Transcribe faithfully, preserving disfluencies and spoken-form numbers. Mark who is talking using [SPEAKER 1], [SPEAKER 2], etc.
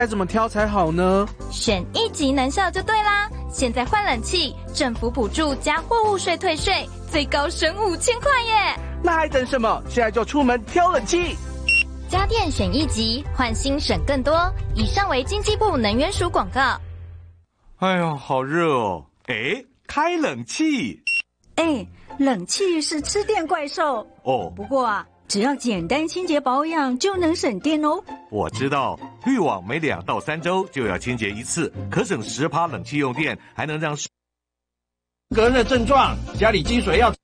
[SPEAKER 1] 该怎么挑才好呢？
[SPEAKER 2] 选一级能效就对啦！现在换冷气，政府补助加货物税退税，最高省五千块耶！
[SPEAKER 1] 那还等什么？现在就出门挑冷气！
[SPEAKER 2] 家电选一级，换新省更多。以上为经济部能源署广告。
[SPEAKER 3] 哎呦，好热哦！哎，开冷气。
[SPEAKER 4] 哎，冷气是吃电怪兽
[SPEAKER 3] 哦。
[SPEAKER 4] 不过啊，只要简单清洁保养就能省电哦。
[SPEAKER 3] 我知道，滤网每两到三周就要清洁一次，可省十趴冷气用电，还能让
[SPEAKER 5] 隔热症状，家里积水要